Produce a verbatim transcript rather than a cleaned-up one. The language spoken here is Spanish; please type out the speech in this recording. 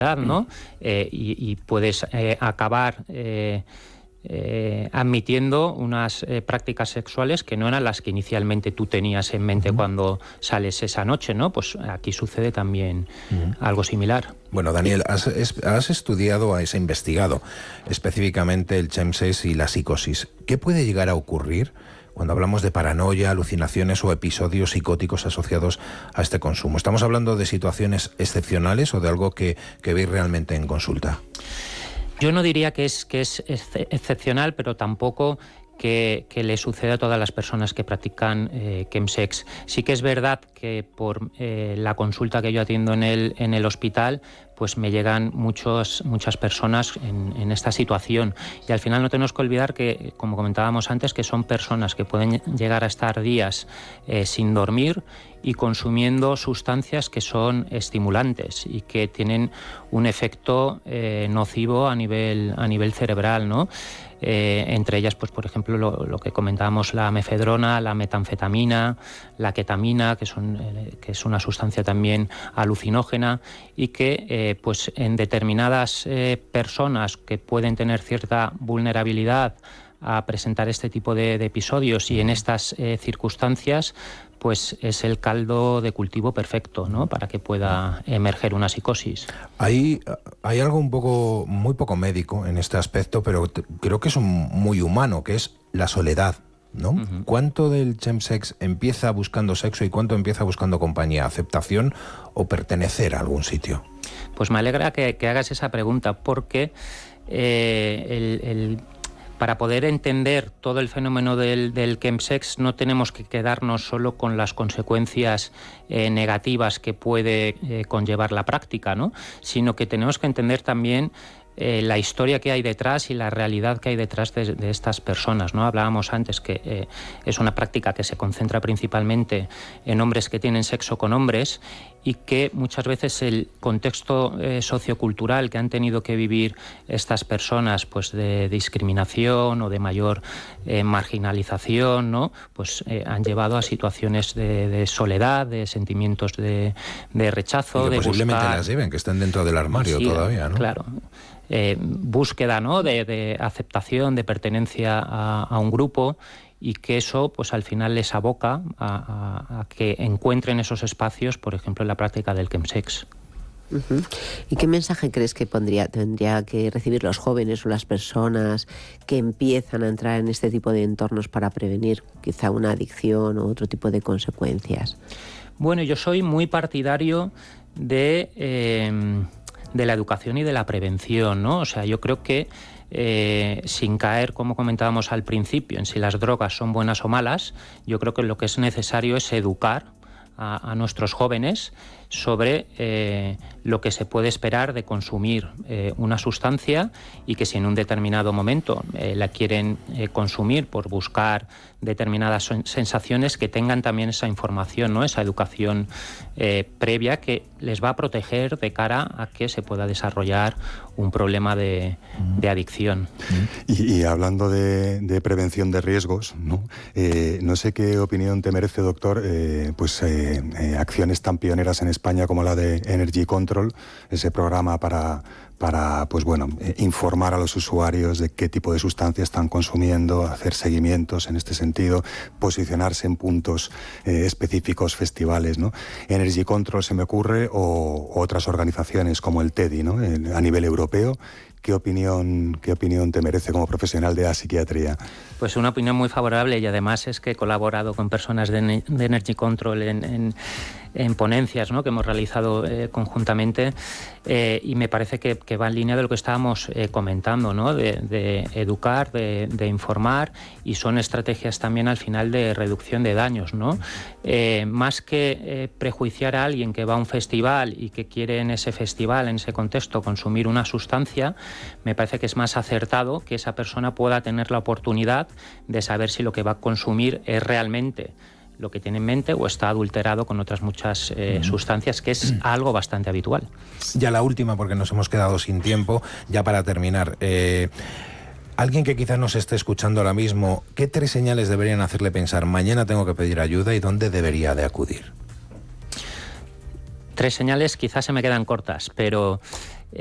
¿no? Eh, y, y puedes eh, acabar eh, eh, admitiendo unas eh, prácticas sexuales que no eran las que inicialmente tú tenías en mente uh-huh. cuando sales esa noche, ¿no? Pues aquí sucede también uh-huh. algo similar. Bueno, Daniel, has, has estudiado, has investigado específicamente el chemsex y la psicosis. ¿Qué puede llegar a ocurrir cuando hablamos de paranoia, alucinaciones o episodios psicóticos asociados a este consumo? ¿Estamos hablando de situaciones excepcionales o de algo que, que veis realmente en consulta? Yo no diría que es, que es ex- excepcional, pero tampoco que, que le suceda a todas las personas que practican eh, chemsex. Sí que es verdad que por eh, la consulta que yo atiendo en el, en el hospital, pues me llegan muchos, muchas personas en, en esta situación. Y al final no tenemos que olvidar que, como comentábamos antes, que son personas que pueden llegar a estar días eh, sin dormir y consumiendo sustancias que son estimulantes y que tienen un efecto eh, nocivo a nivel, a nivel cerebral, ¿no? Eh, entre ellas, pues por ejemplo, lo, lo que comentábamos, la mefedrona, la metanfetamina, la ketamina, que, son, eh, que es una sustancia también alucinógena y que eh, pues en determinadas eh, personas que pueden tener cierta vulnerabilidad a presentar este tipo de, de episodios y en estas eh, circunstancias, pues es el caldo de cultivo perfecto, ¿no? Para que pueda emerger una psicosis. Hay, hay algo un poco, muy poco médico en este aspecto, pero te, creo que es un, muy humano, que es la soledad, ¿no? Uh-huh. ¿Cuánto del chemsex empieza buscando sexo y cuánto empieza buscando compañía, aceptación o pertenecer a algún sitio? Pues me alegra que, que hagas esa pregunta, porque eh, el... el Para poder entender todo el fenómeno del, del chemsex no tenemos que quedarnos solo con las consecuencias eh, negativas que puede eh, conllevar la práctica, ¿no? Sino que tenemos que entender también eh, la historia que hay detrás y la realidad que hay detrás de, de estas personas, ¿no? Hablábamos antes que eh, es una práctica que se concentra principalmente en hombres que tienen sexo con hombres y que muchas veces el contexto eh, sociocultural que han tenido que vivir estas personas, pues de discriminación o de mayor eh, marginalización, ¿no? Pues eh, han llevado a situaciones de, de soledad, de sentimientos de, de rechazo, y que de posiblemente buscar... las lleven, que estén dentro del armario sí, todavía, ¿no? Claro. Eh, búsqueda, ¿no? de, de aceptación, de pertenencia a, a un grupo, y que eso pues al final les aboca a, a, a que encuentren esos espacios, por ejemplo, en la práctica del chemsex. Uh-huh. ¿Y qué mensaje crees que pondría, tendría que recibir los jóvenes o las personas que empiezan a entrar en este tipo de entornos para prevenir quizá una adicción o otro tipo de consecuencias? Bueno, yo soy muy partidario de, eh, de la educación y de la prevención, ¿no? O sea, yo creo que Eh, sin caer, como comentábamos al principio, en si las drogas son buenas o malas, yo creo que lo que es necesario es educar a, a nuestros jóvenes sobre eh, lo que se puede esperar de consumir eh, una sustancia y que si en un determinado momento eh, la quieren eh, consumir por buscar determinadas sensaciones, que tengan también esa información, ¿no? Esa educación eh, previa que les va a proteger de cara a que se pueda desarrollar un problema de, de adicción. Y, y hablando de, de prevención de riesgos, ¿no? Eh, no sé qué opinión te merece, doctor, eh, pues eh, eh, acciones tan pioneras en España como la de Energy Control, ese programa para, para pues bueno, eh, informar a los usuarios de qué tipo de sustancias están consumiendo, hacer seguimientos en este sentido, posicionarse en puntos eh, específicos, festivales, ¿no? Energy Control se me ocurre, o, o otras organizaciones como el TEDI, ¿no? En, a nivel europeo. ¿Qué opinión, ¿Qué opinión te merece como profesional de la psiquiatría? Pues una opinión muy favorable, y además es que he colaborado con personas de, de Energy Control en, en, en ponencias, ¿no? que hemos realizado eh, conjuntamente, eh, y me parece que, que va en línea de lo que estábamos eh, comentando, ¿no? de, de educar, de, de informar, y son estrategias también al final de reducción de daños, ¿no? Eh, más que eh, prejuiciar a alguien que va a un festival y que quiere en ese festival, en ese contexto, consumir una sustancia, me parece que es más acertado que esa persona pueda tener la oportunidad de saber si lo que va a consumir es realmente lo que tiene en mente o está adulterado con otras muchas eh, mm. sustancias, que es algo bastante habitual. Ya la última, porque nos hemos quedado sin tiempo, ya para terminar. Eh, alguien que quizás nos esté escuchando ahora mismo, ¿qué tres señales deberían hacerle pensar mañana tengo que pedir ayuda y dónde debería de acudir? Tres señales quizás se me quedan cortas, pero